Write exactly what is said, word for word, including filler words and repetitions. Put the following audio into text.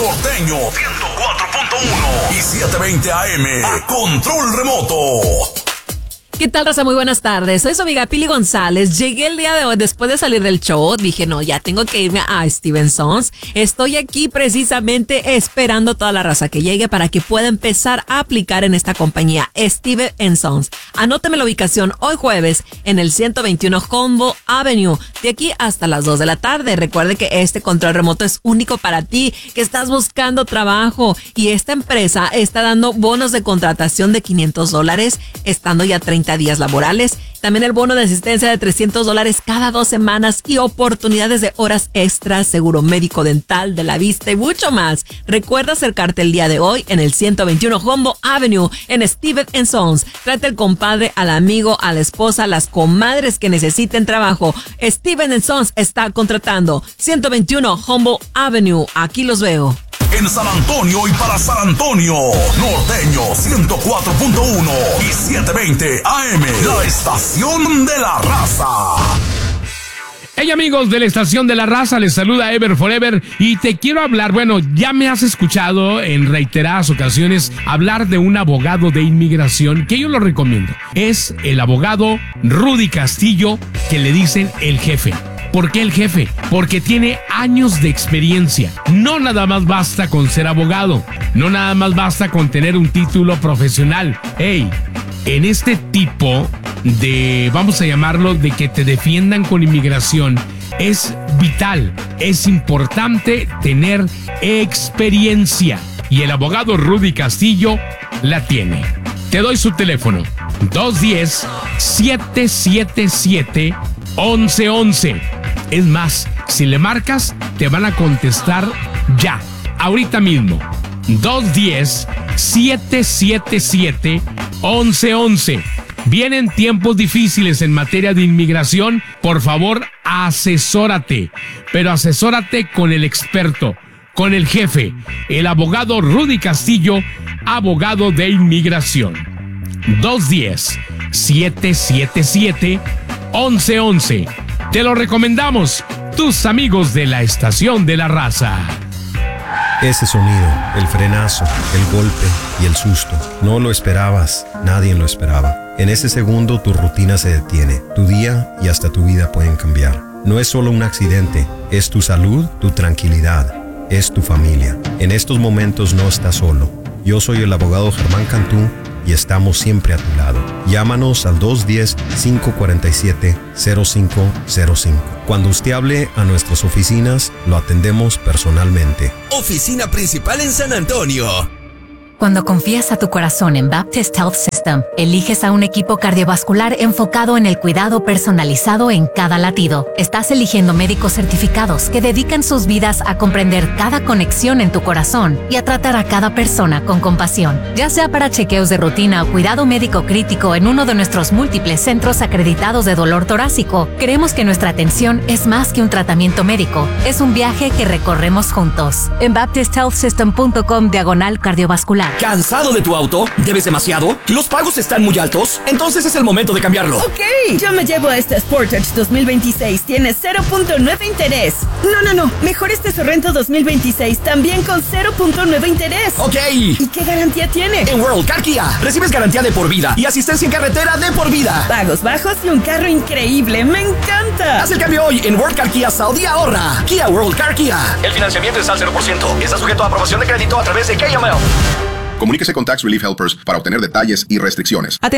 Norteño ciento cuatro punto uno y setecientos veinte A M a control remoto. ¿Qué tal, raza? Muy buenas tardes. Soy su amiga Pili González. Llegué el día de hoy después de salir del show. Dije, no, ya tengo que irme a Steven Sons. Estoy aquí precisamente esperando toda la raza que llegue para que pueda empezar a aplicar en esta compañía, Steven Sons. Anóteme la ubicación hoy jueves en el ciento veintiuno Humboldt Avenue, de aquí hasta las dos de la tarde. Recuerde que este control remoto es único para ti, que estás buscando trabajo. Y esta empresa está dando bonos de contratación de quinientos dólares, estando ya treinta días laborales. También el bono de asistencia de trescientos dólares cada dos semanas y oportunidades de horas extras, seguro médico, dental, de la vista y mucho más. Recuerda acercarte el día de hoy en el ciento veintiuno Humboldt Avenue en Steven Sons. Trate al compadre, al amigo, a la esposa, a las comadres que necesiten trabajo. Steven Sons está contratando. ciento veintiuno Humboldt Avenue. Aquí los veo. En San Antonio y para San Antonio, Norteño ciento cuatro punto uno y setecientos veinte A M, la estación de la raza. Hey amigos de la estación de la raza, les saluda Ever Forever y te quiero hablar, bueno, ya me has escuchado en reiteradas ocasiones hablar de un abogado de inmigración que yo lo recomiendo. Es el abogado Rudy Castillo, que le dicen el jefe. ¿Por qué el jefe? Porque tiene años de experiencia. No nada más basta con ser abogado. No nada más basta con tener un título profesional. Hey, en este tipo de, vamos a llamarlo, de que te defiendan con inmigración, es vital, es importante tener experiencia. Y el abogado Rudy Castillo la tiene. Te doy su teléfono. dos uno cero, siete siete siete, once once. Es más, si le marcas, te van a contestar ya, ahorita mismo. dos uno cero, siete siete siete, once once. Vienen tiempos difíciles en materia de inmigración. Por favor, asesórate. Pero asesórate con el experto, con el jefe, el abogado Rudy Castillo, abogado de inmigración. dos uno cero, siete siete siete, once once. Te lo recomendamos, tus amigos de la estación de la raza. Ese sonido, el frenazo, el golpe y el susto. No lo esperabas, nadie lo esperaba. En ese segundo tu rutina se detiene, tu día y hasta tu vida pueden cambiar. No es solo un accidente, es tu salud, tu tranquilidad, es tu familia. En estos momentos no estás solo. Yo soy el abogado Germán Cantú y estamos siempre a tu lado. Llámanos al dos uno cero, cinco cuatro siete, cero cinco cero cinco. Cuando usted hable a nuestras oficinas, lo atendemos personalmente. Oficina principal en San Antonio. Cuando confías a tu corazón en Baptist Health System, eliges a un equipo cardiovascular enfocado en el cuidado personalizado en cada latido. Estás eligiendo médicos certificados que dedican sus vidas a comprender cada conexión en tu corazón y a tratar a cada persona con compasión. Ya sea para chequeos de rutina o cuidado médico crítico en uno de nuestros múltiples centros acreditados de dolor torácico, creemos que nuestra atención es más que un tratamiento médico. Es un viaje que recorremos juntos. En baptist health system punto com diagonal cardiovascular. ¿Cansado de tu auto? ¿Debes demasiado? ¿Los pagos están muy altos? Entonces es el momento de cambiarlo. Ok, yo me llevo este Sportage dos mil veintiséis. Tiene cero punto nueve interés. No, no, no. Mejor este Sorrento dos mil veintiséis también con cero punto nueve interés. Ok. ¿Y qué garantía tiene? En World Car Kia recibes garantía de por vida y asistencia en carretera de por vida. Pagos bajos y un carro increíble. ¡Me encanta! Haz el cambio hoy en World Car Kia Saudi ahorra. Kia World Car Kia. El financiamiento es al cero por ciento. Está sujeto a aprobación de crédito a través de K M L. Comuníquese con Tax Relief Helpers para obtener detalles y restricciones. Atención.